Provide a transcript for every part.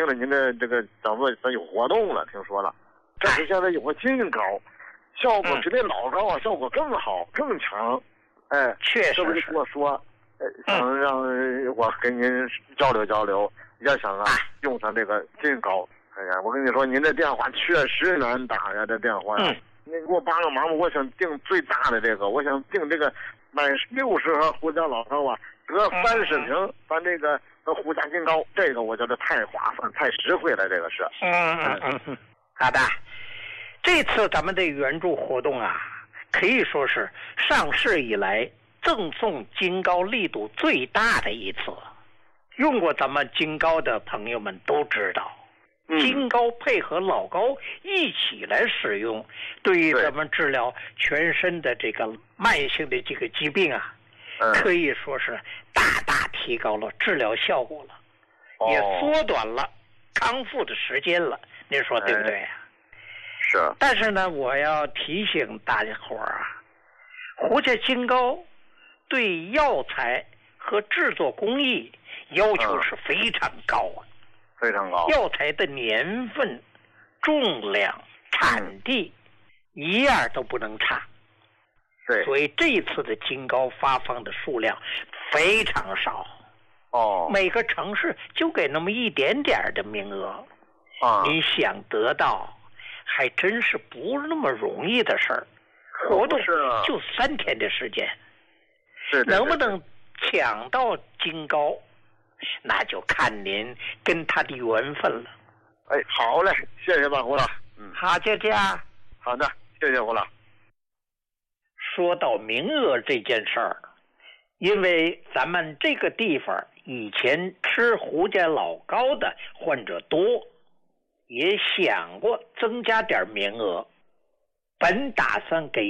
听了您的这个讲座，咱有活动了，听说了，这次现在有个金膏，效果比那老膏啊效果更好更强。哎， 确实这不是跟我说，想让我跟您交流交流，也想用上这个金膏。哎呀，我跟你说，您这电话确实难打呀，这电话呀。你给我帮个忙吧，我想订最大的这个，我想订这个买60盒胡椒老膏啊，得30瓶，咱这个胡家金膏，这个我觉得太划算太实惠了，这个是。 好的，这次咱们的援助活动啊，可以说是上市以来赠送金膏力度最大的一次。用过咱们金膏的朋友们都知道，金膏配合老膏一起来使用，对于咱们治疗全身的这个慢性的这个疾病啊，可以说是大大提高了治疗效果了，也缩短了康复的时间了。您说对不对啊？ 是。 但是呢，我要提醒大家伙儿啊，胡家金膏对药材和制作工艺要求是非常高啊。 非常高， 药材的年份、重量、产地，一样都不能差。 对， 所以这一次的金膏发放的数量非常少。每个城市就给那么一点点的名额。你想得到，还真是不那么容易的事儿。活动就3天的时间，能不能抢到金膏？那就看您跟他的缘分了。 好嘞，谢谢吧，胡老。 好，就这样。 好的，谢谢胡老。 说到名额这件事儿，因为咱们这个地方以前吃胡家老膏的患者多，也想过增加点名额，本打算给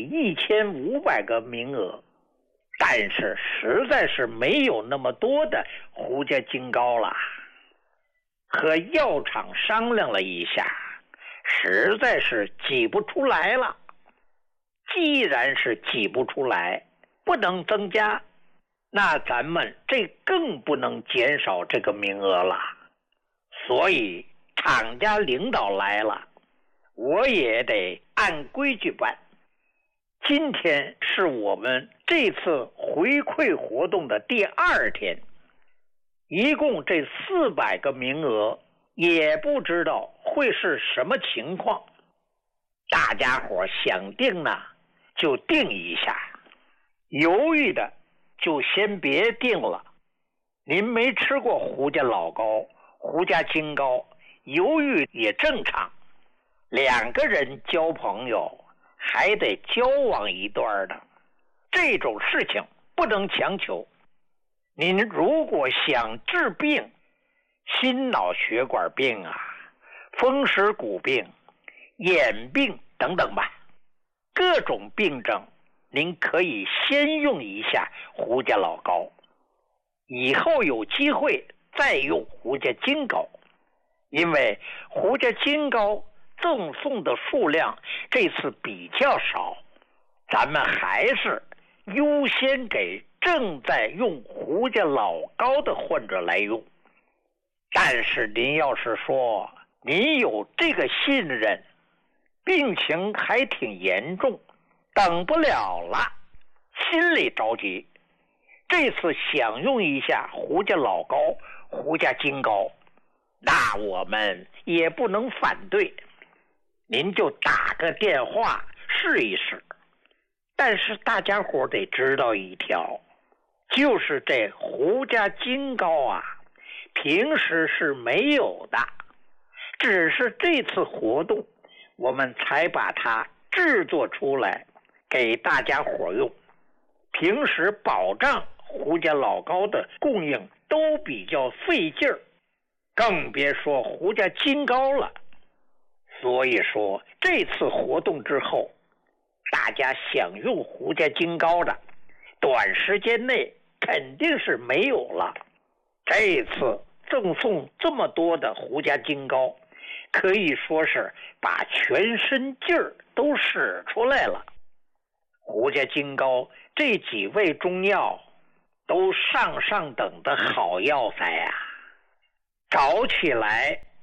1500个名额。但是实在是没有那么多的胡家金膏了，和药厂商量了一下，实在是挤不出来了。既然是挤不出来，不能增加，那咱们这更不能减少这个名额了。所以厂家领导来了，我也得按规矩办。今天是我们这次回馈活动的第2天，一共这400个名额，也不知道会是什么情况。大家伙想定呢，就定一下，犹豫的就先别定了。您没吃过胡家老膏、胡家金膏，犹豫也正常。2个人交朋友还得交往一段的，这种事情不能强求。您如果想治病，心脑血管病啊、风湿骨病、眼病等等吧，各种病症您可以先用一下胡家老膏，以后有机会再用胡家金膏。因为胡家金膏赠送的数量这次比较少，咱们还是优先给正在用胡家老膏的患者来用。但是您要是说您有这个信任，病情还挺严重，等不了了，心里着急，这次想用一下胡家老膏、胡家金膏，那我们也不能反对，您就打个电话试一试。但是大家伙得知道一条，就是这胡家金膏啊，平时是没有的，只是这次活动我们才把它制作出来给大家伙用。平时保障胡家老膏的供应都比较费劲儿，更别说胡家金膏了。所以说这次活动之后，大家想用胡家金膏的，短时间内肯定是没有了。这次赠送这么多的胡家金膏，可以说是把全身劲儿都使出来了。胡家金膏这几味中药都上等的好药材啊，搞起来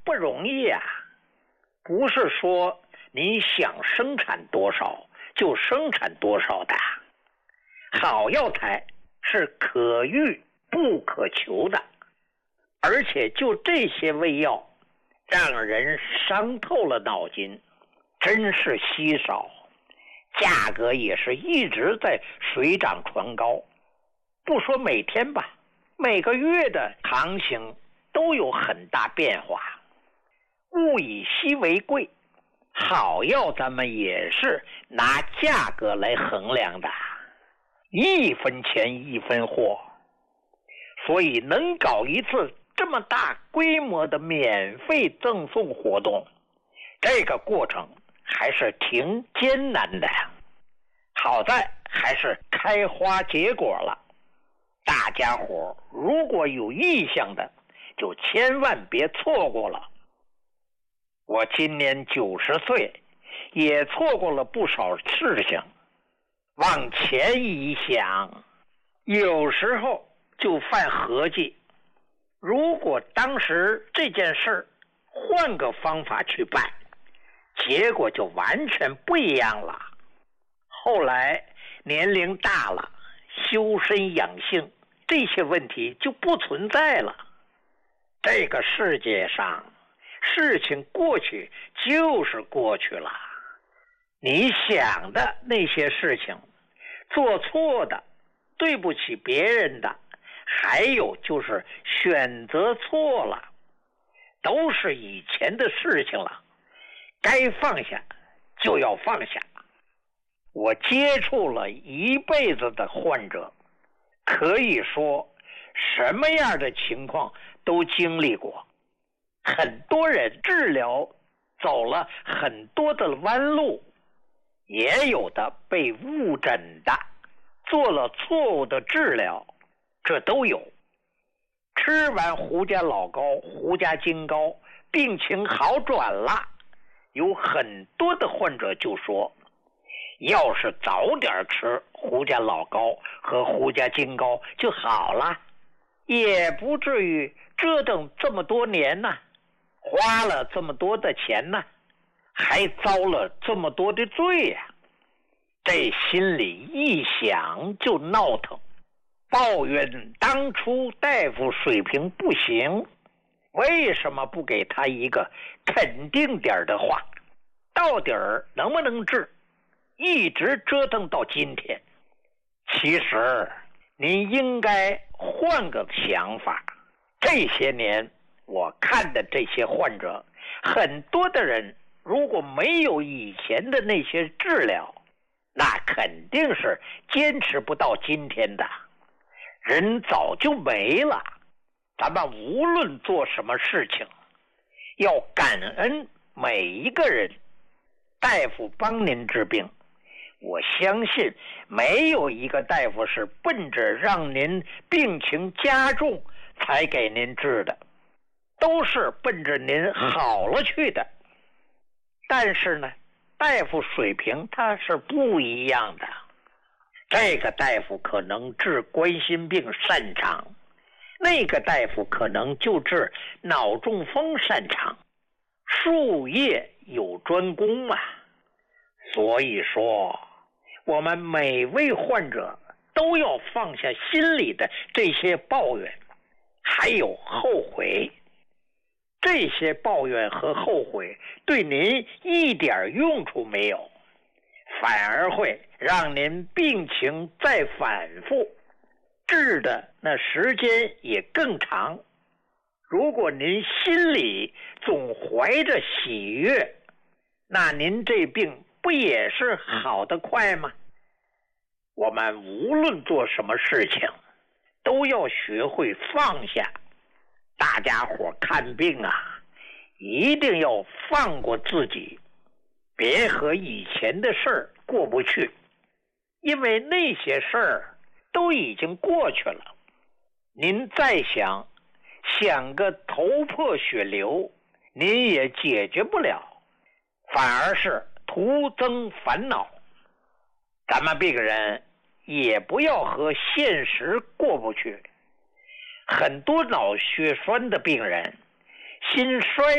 不容易啊，不是说你想生产多少就生产多少的。好药材是可遇不可求的，而且就这些胃药让人伤透了脑筋，真是稀少，价格也是一直在水涨船高。不说每天吧，每个月的行情都有很大变化。物以稀为贵，好药咱们也是拿价格来衡量的，一分钱一分货。所以能搞一次这么大规模的免费赠送活动，这个过程还是挺艰难的。好在还是开花结果了，大家伙如果有意向的就千万别错过了。我今年90岁，也错过了不少事情。往前一想，有时候就犯合计，如果当时这件事换个方法去办，结果就完全不一样了。后来年龄大了，修身养性这些问题就不存在了。这个世界上事情过去就是过去了，你想的那些事情，做错的，对不起别人的，还有就是选择错了，都是以前的事情了，该放下就要放下。我接触了一辈子的患者，可以说什么样的情况都经历过。很多人治疗走了很多的弯路，也有的被误诊的，做了错误的治疗，这都有。吃完胡家老膏、胡家金膏，病情好转了，有很多的患者就说，要是早点吃胡家老膏和胡家金膏就好了，也不至于折腾这么多年呢，花了这么多的钱呢，还遭了这么多的罪呀。这心里一想就闹腾，抱怨当初大夫水平不行，为什么不给他一个肯定点的话，到底能不能治，一直折腾到今天。其实您应该换个想法，这些年我看的这些患者，很多的人如果没有以前的那些治疗，那肯定是坚持不到今天的，人早就没了。咱们无论做什么事情，要感恩每一个人。大夫帮您治病，我相信没有一个大夫是奔着让您病情加重才给您治的，都是奔着您好了去的。但是呢，大夫水平他是不一样的，这个大夫可能治冠心病擅长，那个大夫可能就治脑中风擅长，术业有专攻啊。所以说我们每位患者都要放下心里的这些抱怨还有后悔，这些抱怨和后悔对您一点用处没有，反而会让您病情再反复，治的那时间也更长。如果您心里总怀着喜悦，那您这病不也是好得快吗？我们无论做什么事情，都要学会放下。大家伙看病啊，一定要放过自己，别和以前的事儿过不去，因为那些事儿都已经过去了。您再想个头破血流，您也解决不了，反而是徒增烦恼。咱们病人也不要和现实过不去。很多脑血栓的病人，心衰